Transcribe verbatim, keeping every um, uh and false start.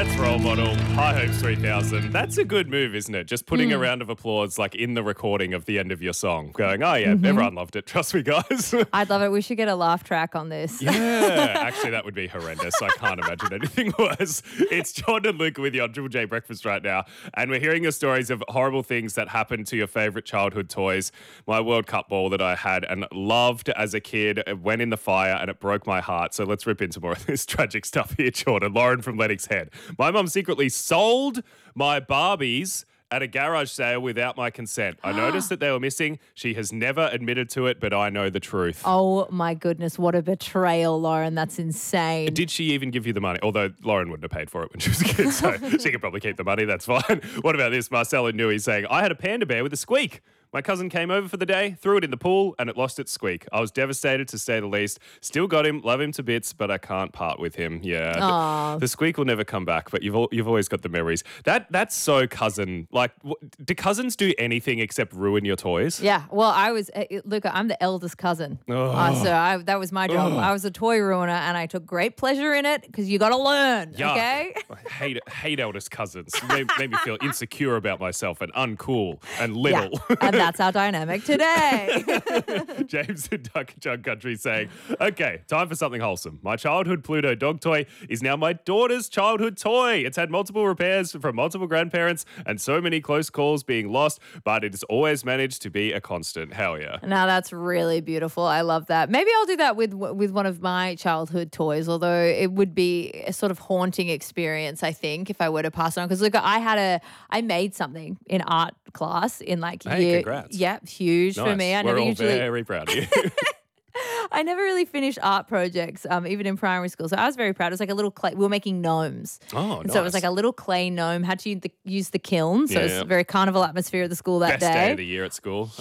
That's Role Model, High Hopes three thousand. That's a good move, isn't it? Just putting Mm. a round of applause like in the recording of the end of your song. Going, oh yeah, Mm-hmm. everyone loved it. Trust me, guys. I'd love it. We should get a laugh track on this. Yeah, actually, that would be horrendous. I can't imagine anything worse. It's Jordan and Luke with you on Triple J Breakfast right now, and we're hearing your stories of horrible things that happened to your favourite childhood toys. My World Cup ball that I had and loved as a kid went in the fire and it broke my heart. So let's rip into more of this tragic stuff here, Jordan. Lauren from Lennox Head. My mum secretly sold my Barbies at a garage sale without my consent. I noticed that they were missing. She has never admitted to it, but I know the truth. Oh my goodness, what a betrayal, Lauren. That's insane. Did she even give you the money? Although Lauren wouldn't have paid for it when she was a kid, so she could probably keep the money. That's fine. What about this? Marcella Nui saying, I had a panda bear with a squeak. My cousin came over for the day, threw it in the pool, and it lost its squeak. I was devastated, to say the least. Still got him, love him to bits, but I can't part with him. Yeah, Aw. the, the squeak will never come back, but you've al- you've always got the memories. That that's so cousin. Like, w- do cousins do anything except ruin your toys? Yeah, well, I was, uh, look, I'm the eldest cousin. Uh, so I, that was my job. I was a toy ruiner and I took great pleasure in it because you got to learn, Yuck. okay? I hate hate eldest cousins. Made, made me feel insecure about myself and uncool and little. Yeah, and that's our dynamic today. James in Duck Jug Country saying, okay, time for something wholesome. My childhood Pluto dog toy is now my daughter's childhood toy. It's had multiple repairs from multiple grandparents and so many close calls being lost, but it has always managed to be a constant. Hell yeah. Now that's really beautiful. I love that. Maybe I'll do that with with one of my childhood toys, although it would be a sort of haunting experience, I think, if I were to pass it on. Because look, I had a, I made something in art class in like Hey, year. congrats. Yeah, huge for Nice. me. I We're never all usually. very proud of you. I never really finished art projects, um, even in primary school. So I was very proud. It was like a little clay. We were making gnomes. Oh, and so it was nice. like a little clay gnome. Had to use the, use the kiln. So it Yeah. was a very carnival atmosphere at the school that Best day day. of the year at school.